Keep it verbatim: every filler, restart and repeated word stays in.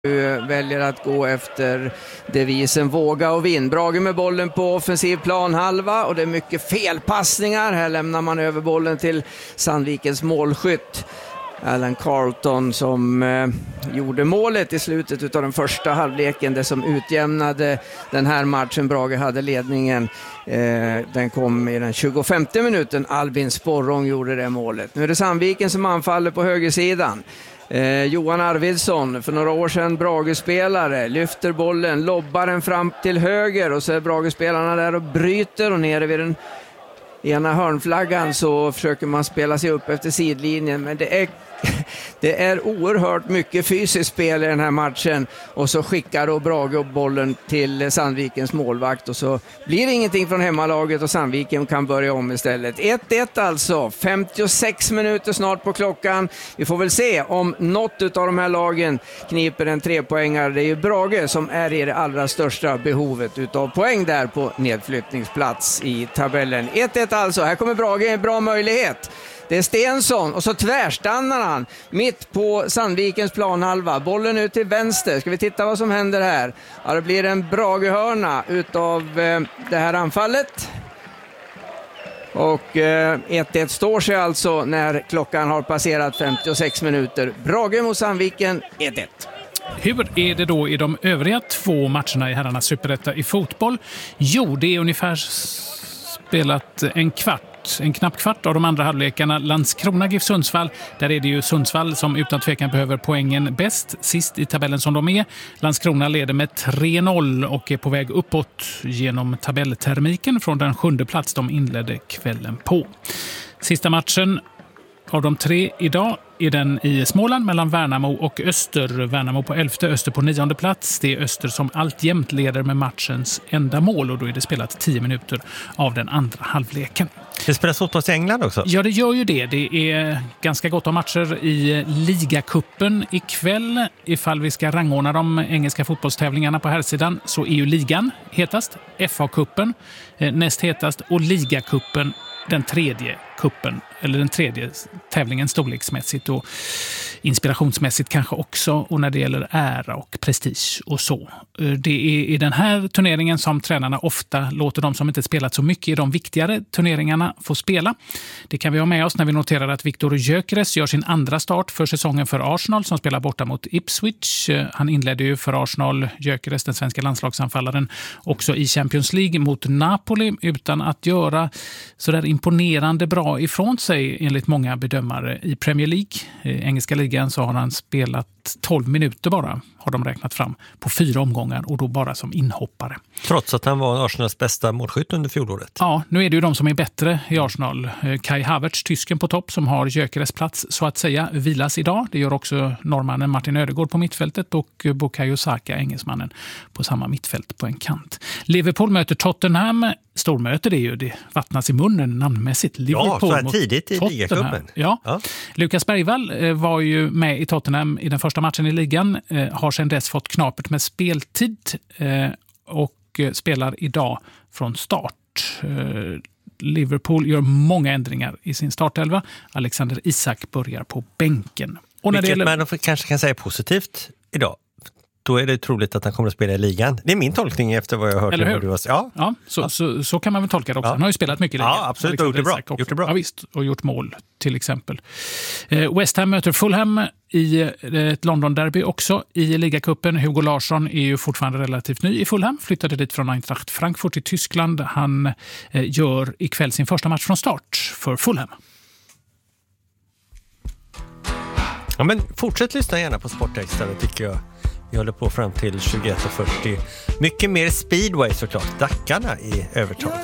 Väljer att gå efter devisen våga och vinn. Brage med bollen på offensiv planhalva och det är mycket felpassningar. Här lämnar man över bollen till Sandvikens målskytt Alan Carlton som eh, gjorde målet i slutet av den första halvleken, det som utjämnade den här matchen. Brage hade ledningen. Eh, den kom i den tjugofemte minuten. Albin Sporrong gjorde det målet. Nu är det Sandviken som anfaller på högersidan. Eh, Johan Arvidsson, för några år sedan Brage-spelare, lyfter bollen, lobbar den fram till höger och så är Brage-spelarna där och bryter, och nere vid den ena hörnflaggan så försöker man spela sig upp efter sidlinjen, men det är det är oerhört mycket fysiskt spel i den här matchen, och så skickar då Brage upp bollen till Sandvikens målvakt och så blir det ingenting från hemmalaget och Sandviken kan börja om istället. ett ett alltså, femtiosex minuter snart på klockan. Vi får väl se om något av de här lagen kniper en trepoängare. Det är ju Brage som är i det allra största behovet utav poäng där på nedflyttningsplats i tabellen. ett ett alltså, här kommer Brage, en bra möjlighet. Det är Stensson och så tvärstannar han mitt på Sandvikens planhalva. Bollen ut till vänster. Ska vi titta vad som händer här? Ja, det blir en Brage-hörna utav eh, det här anfallet. Och eh, ett ett står sig alltså när klockan har passerat femtiosex minuter. Brage mot Sandviken, ett ett. Hur är det då i de övriga två matcherna i herrarnas superetta i fotboll? Jo, det är ungefär spelat en kvart. En knapp kvart av de andra halvlekarna. Landskrona G I F Sundsvall, där är det ju Sundsvall som utan tvekan behöver poängen bäst, sist i tabellen som de är. Landskrona leder med tre noll och är på väg uppåt genom tabelltermiken från den sjunde plats de inledde kvällen på. Sista matchen av de tre idag är den i Småland mellan Värnamo och Öster. Värnamo på elfte, Öster på nionde plats. Det är Öster som alltjämt leder med matchens enda mål, och då är det spelat tio minuter av den andra halvleken. Det spelas fotboll i England också? Ja, det gör ju det. Det är ganska gott om matcher i ligacupen ikväll. Ifall vi ska rangordna de engelska fotbollstävlingarna på här sidan så är ju ligan hetast, F A-cupen näst hetast och ligacupen den tredje kuppen, eller den tredje tävlingen storleksmässigt och inspirationsmässigt kanske också, och när det gäller ära och prestige och så. Det är i den här turneringen som tränarna ofta låter de som inte spelat så mycket i de viktigare turneringarna få spela. Det kan vi ha med oss när vi noterar att Viktor Gyökeres gör sin andra start för säsongen för Arsenal som spelar borta mot Ipswich. Han inledde ju för Arsenal, Gyökeres, den svenska landslagsanfallaren, också i Champions League mot Napoli utan att göra så där imponerande bra ifrån sig enligt många bedömare i Premier League. I engelska ligan så har han spelat tolv minuter bara, har de räknat fram, på fyra omgångar och då bara som inhoppare. Trots att han var Arsenals bästa målskytt under fjolåret. Ja, nu är det ju de som är bättre i Arsenal. Kai Havertz, tysken på topp, som har Gyökeres plats så att säga, vilas idag. Det gör också norrmannen Martin Ödegård på mittfältet och Bukayo Saka, engelsmannen, på samma mittfält på en kant. Liverpool möter Tottenham. Stormöte, det är ju, det vattnas i munnen namnmässigt. Liverpool ja, så här tidigt i ligacupen. Ja. ja. Lukas Bergvall eh, var ju med i Tottenham i den första matchen i ligan. Eh, har sedan dess fått knapert med speltid eh, och eh, spelar idag från start. Eh, Liverpool gör många ändringar i sin startelva. Alexander Isak börjar på bänken. Och när Vilket det gäller... man kanske kan säga positivt idag. Då är det troligt att han kommer att spela i ligan. Det är min tolkning efter vad jag har hört. Eller hur? Du har... ja. Ja, så, ja. Så, så kan man väl tolka det också. Ja. Han har ju spelat mycket i ligan. Ja, absolut. Och gjort det, bra. gjort det bra. Ja, visst. Och gjort mål, till exempel. Eh, West Ham möter Fulham i ett London-derby också i ligacupen. Hugo Larsson är ju fortfarande relativt ny i Fulham. Flyttade dit från Eintracht Frankfurt i Tyskland. Han eh, gör ikväll sin första match från start för Fulham. Ja, men fortsätt lyssna gärna på Sportextra, det tycker jag. Vi håller på fram till tjugoett och fyrtio. Mycket mer speedway såklart. Dackarna i övertag.